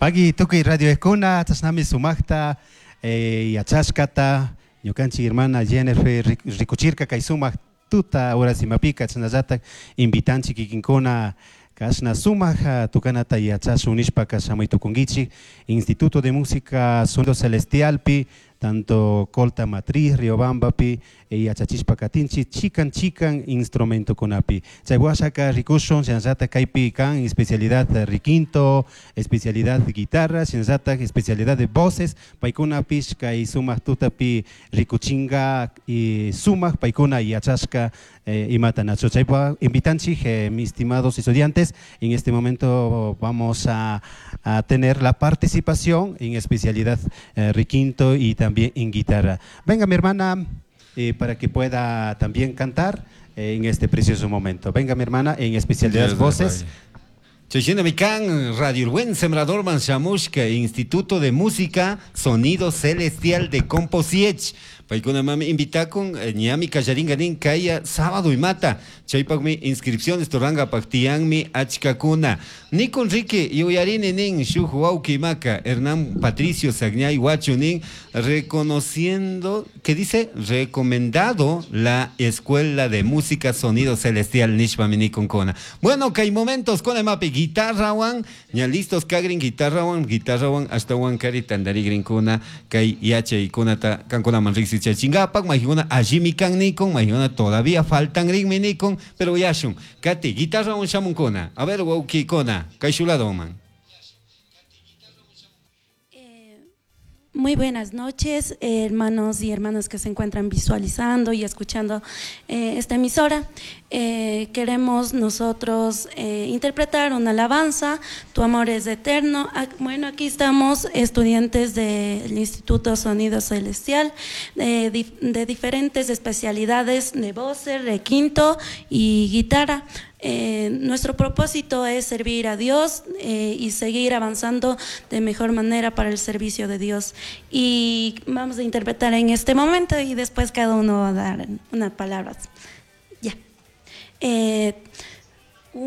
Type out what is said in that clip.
Pagi tukuy radio escuna, tasnami sumakta, yachashkata, ñukanchik hermana Jennifer rikuchirka kay sumak tuta ahora simapika chasnallatak invitanchik kikinkuna kashna sumak tukanata yachash unishpaka shamaytukunkichik Instituto de Música Sonido Celestialpi, tanto Colta Matriz, Riobambapi, yachachishpa katinchik chikan instrumento kunapi. Chayhuashaka rikushon, shanzata kaypi kan especialidad riquinto, especialidad de guitarra, shanzata especialidad de voces, paikuna pish kay sumak tutapi rikuchinga y sumak paikuna yachashka imata nacho. Chaypa invitanchik, mis estimados estudiantes, en este momento vamos a tener la participación en especialidad riquinto y también en guitarra. Venga mi hermana para que pueda también cantar en este precioso momento. Venga mi hermana en especialidad voces. Chaychinamikan Radio El Buen Sembrador Manshamushka, Instituto de Música Sonido Celestial de Composiech. Paikuna mami invitakun ñami kallaringanin kaya sábado y mata. Chaypakmi inscripciones toranga paktianmi achkakuna. Nikon Rique yoyarini nin shuhuauki maka Hernán Patricio Sagñay Huachunin reconociendo, ¿qué dice? Recomendado la Escuela de Música Sonido Celestial Nishpami Nikon Kona. Bueno, que hay momentos con el mapi guitarra wan, ya listos kagrin guitarra wan hasta wan kari tandari grinkuna kay yache y kunata kankuna manrixi chingapak majiguna ajimi kan nikon majiguna todavía faltan ritmi nikon pero yashun kati guitarra wan shamunkuna a ver wauki kona kay shulado man. Muy buenas noches, hermanos y hermanas que se encuentran visualizando y escuchando esta emisora. Queremos nosotros interpretar una alabanza, Tu amor es eterno. Bueno, aquí estamos estudiantes del Instituto Sonido Celestial, de diferentes especialidades de voz, requinto y guitarra. Nuestro propósito es servir a Dios y seguir avanzando de mejor manera para el servicio de Dios. Y vamos a interpretar en este momento y después cada uno va a dar unas palabras. Ya.